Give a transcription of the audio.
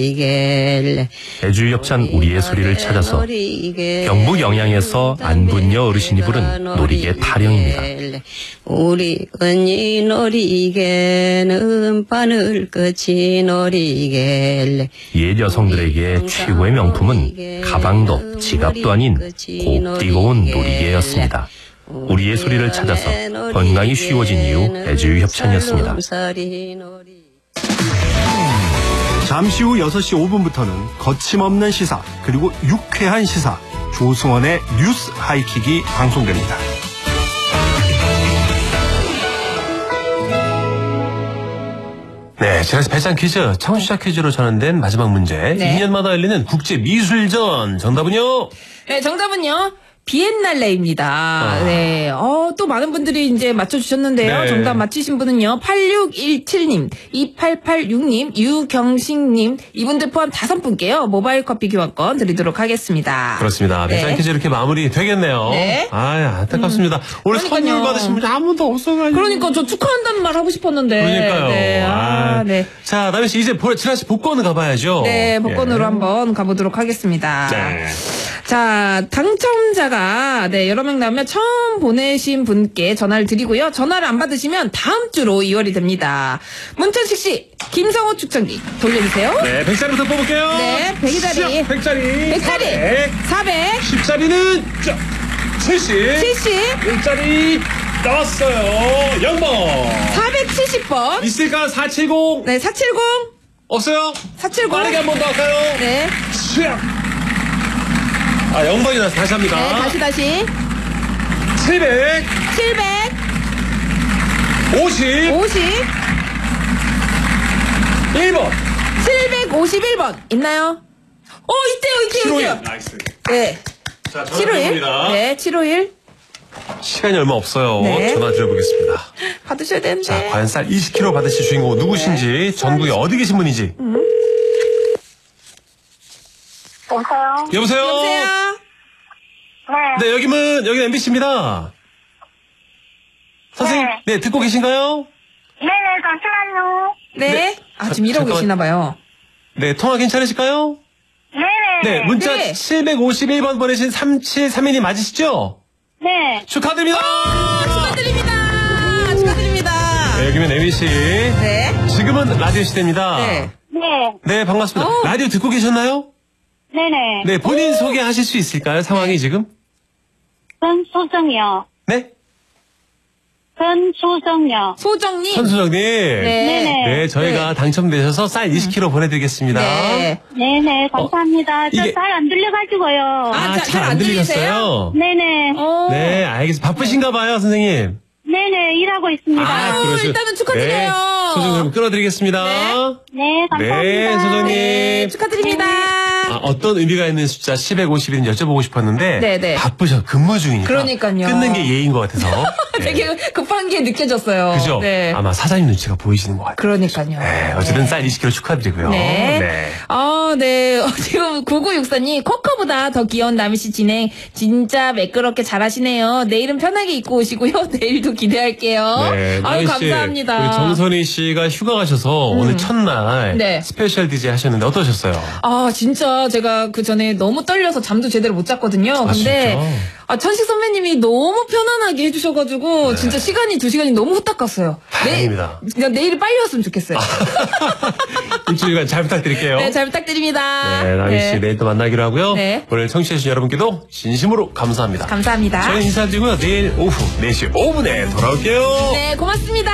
애주협찬 우리의 소리를 찾아서 경북 영양에서 안분녀 어르신이 부른 놀이개 타령입니다. 우리 언니 놀이개는 바늘 끝이 놀이개. 옛 여성들에게 최고의 명품은 가방도 지갑도 아닌 곱디고 온 놀이개였습니다. 우리의 소리를 찾아서 건강이 쉬워진 이유 애주협찬이었습니다. 잠시 후 6시 5분부터는 거침없는 시사 그리고 유쾌한 시사 조승원의 뉴스 하이킥이 방송됩니다. 네, 지라시 배짱 퀴즈, 청취자 퀴즈로 전환된 마지막 문제. 네. 2년마다 열리는 국제미술전. 정답은요? 네, 정답은요? 비엔날레입니다. 네. 또 많은 분들이 이제 맞춰주셨는데요. 네. 정답 맞히신 분은요. 8617님, 2886님, 유경식님, 이분들 포함 5분께요. 모바일 커피 교환권 드리도록 하겠습니다. 그렇습니다. 배짱 네. 퀴즈 이렇게 마무리 되겠네요. 네. 안타깝습니다. 오늘 그러니까요. 선물 받으신 분이 아무도 없어가지고. 그러니까 저 축하한다는 말 하고 싶었는데. 그러니까요. 네. 네. 자, 남현 씨 이제 지라시 복권을 가봐야죠. 네, 복권으로 한번 가보도록 하겠습니다. 네. 자, 당첨자가 여러 명 나오면 처음 보내신 분께 전화를 드리고요. 전화를 안 받으시면 다음 주로 2월이 됩니다. 문천식 씨, 김성호 축전기 돌려주세요. 네, 100자리부터 뽑을게요. 네, 100자리. 100자리. 100자리. 400. 10자리는 70. 70. 1자리 나왔어요. 0번. 470번. 있을까? 470. 네, 470. 없어요? 470. 빠르게 한 번 더 할까요? 네. 0번이 나서 다시 합니다. 네, 다시. 700. 50. 1번. 751번. 있나요? 있대요. 나이스. 네. 자, 전화 751. 드립니다. 네, 751. 시간이 얼마 없어요. 네. 전화 드려보겠습니다. 받으셔야 되는데. 자, 과연 쌀 20kg 받으실 주인공 누구신지, 전국에 어디 계신 분인지. 여보세요? 여보세요? 네, 여기는 MBC입니다. 선생님, 네, 듣고 계신가요? 네네, 잠시만요. 네. 지금 이러고 잠깐만. 계시나봐요. 네, 통화 괜찮으실까요? 네네. 네, 문자 네. 751번 보내신 3732님 맞으시죠? 네. 축하드립니다! 축하드립니다. 네, 여기는 MBC. 네. 지금은 라디오 시대입니다. 네. 네. 네, 반갑습니다. 라디오 듣고 계셨나요? 네네. 네, 본인 소개하실 수 있을까요? 상황이 지금? 선소정이요. 네? 선소정이요. 소정님. 선수정님. 네네. 네, 저희가 당첨되셔서 쌀 20kg 보내드리겠습니다. 네. 네네, 감사합니다. 저 이게- 잘 안 들려가지고요. 잘 안 들리셨어요? 네네. 네, 알겠습니다. 바쁘신가 봐요, 선생님. 네네, 일하고 있습니다. 그러시고. 일단은 축하드려요. 네, 소정 좀 끌어드리겠습니다. 네, 감사합니다. 네, 소정님. 네, 축하드립니다. 어떤 의미가 있는 숫자 1051인지 여쭤보고 싶었는데 네네. 바쁘셔 근무 중이니까 그러니까요. 끊는 게 예인 것 같아서 네. 되게 급한 게 느껴졌어요. 그죠? 네. 아마 사장님 눈치가 보이시는 것 같아요. 그러니까요. 네, 어쨌든 쌀 20kg 축하드리고요. 네. 네. 네. 지금 9964님, 코커보다 더 귀여운 남희씨 진행, 진짜 매끄럽게 잘하시네요. 내일은 편하게 입고 오시고요. 내일도 기대할게요. 네, 아유, 나희 씨, 감사합니다. 우리 정선희 씨가 휴가 가셔서 오늘 첫날 네. 스페셜 DJ 하셨는데 어떠셨어요? 진짜 제가 그 전에 너무 떨려서 잠도 제대로 못 잤거든요. 근데 천식 선배님이 너무 편안하게 해주셔가지고 진짜 시간이 2시간이 너무 후딱 갔어요. 다행입니다. 그냥 내일이 빨리 왔으면 좋겠어요. 일주일간 잘 부탁드릴게요. 네, 잘 부탁드립니다. 네, 나희 씨 내일 또 만나기로 하고요. 네. 오늘 청취해주신 여러분께도 진심으로 감사합니다. 감사합니다. 저희 인사드리고요. 내일 오후 4시 5분에 돌아올게요. 네, 고맙습니다.